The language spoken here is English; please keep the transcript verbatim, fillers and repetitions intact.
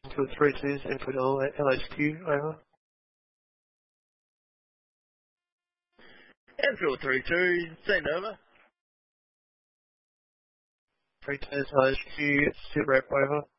Input three twos, input L H Q, over. Enfield three two, send over. three twos, L H Q, sit rep, over.